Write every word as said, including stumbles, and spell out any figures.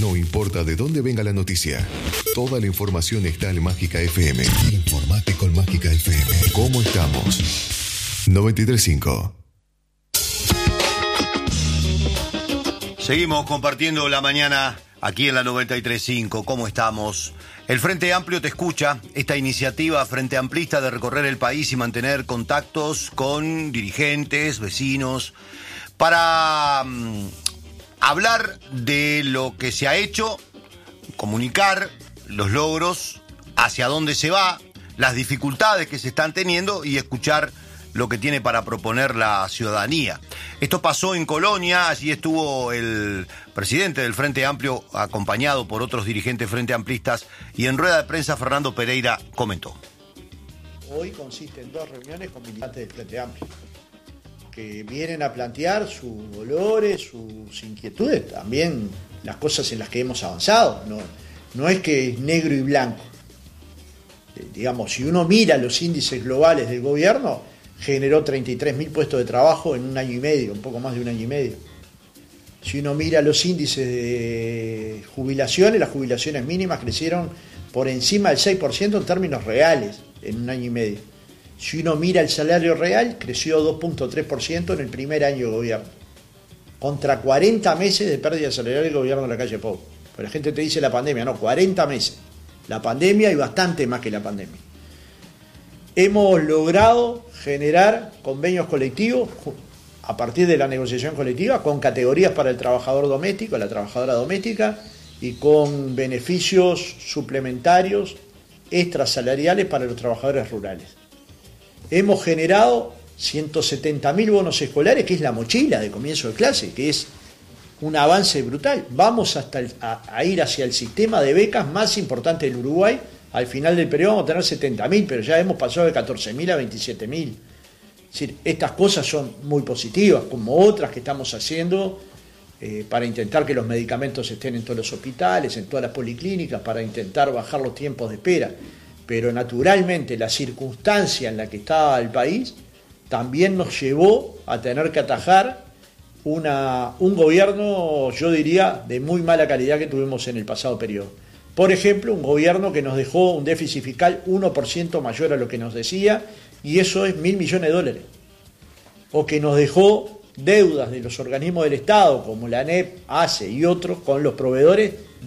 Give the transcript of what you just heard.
No importa de dónde venga la noticia, toda la información está en Mágica F M. Informate con Mágica F M. ¿Cómo estamos? noventa y tres punto cinco. Seguimos compartiendo la mañana aquí en la noventa y tres punto cinco. ¿Cómo estamos? El Frente Amplio te escucha. Esta iniciativa Frente Amplista de recorrer el país y mantener contactos con dirigentes, vecinos, para um, hablar de lo que se ha hecho, comunicar los logros, hacia dónde se va, las dificultades que se están teniendo y escuchar lo que tiene para proponer la ciudadanía. Esto pasó en Colonia, allí estuvo el presidente del Frente Amplio acompañado por otros dirigentes Frente Amplistas y en rueda de prensa Fernando Pereira comentó. Hoy consiste en dos reuniones con militantes del Frente Amplio que vienen a plantear sus dolores, sus inquietudes, también las cosas en las que hemos avanzado. No, no es que es negro y blanco. Eh, digamos, si uno mira los índices globales del gobierno, generó treinta y tres mil puestos de trabajo en un año y medio, un poco más de un año y medio. Si uno mira los índices de jubilaciones, las jubilaciones mínimas crecieron por encima del seis por ciento en términos reales en un año y medio. Si uno mira el salario real, creció dos punto tres por ciento en el primer año de gobierno, contra cuarenta meses de pérdida salarial del gobierno de la calle Pou. Pero la gente te dice la pandemia, no, cuarenta meses. La pandemia y bastante más que la pandemia. Hemos logrado generar convenios colectivos a partir de la negociación colectiva con categorías para el trabajador doméstico, la trabajadora doméstica y con beneficios suplementarios extrasalariales para los trabajadores rurales. Hemos generado ciento setenta mil bonos escolares, que es la mochila de comienzo de clase, que es un avance brutal. Vamos hasta el, a, a ir hacia el sistema de becas más importante del Uruguay. Al final del periodo vamos a tener setenta mil, pero ya hemos pasado de catorce mil a veintisiete mil. Es decir, estas cosas son muy positivas, como otras que estamos haciendo eh, para intentar que los medicamentos estén en todos los hospitales, en todas las policlínicas, para intentar bajar los tiempos de espera. Pero naturalmente la circunstancia en la que estaba el país también nos llevó a tener que atajar una, un gobierno, yo diría, de muy mala calidad que tuvimos en el pasado periodo. Por ejemplo, un gobierno que nos dejó un déficit fiscal uno por ciento mayor a lo que nos decía, y eso es mil millones de dólares. O que nos dejó deudas de los organismos del Estado, como la ANEP, ACE y otros, con los proveedores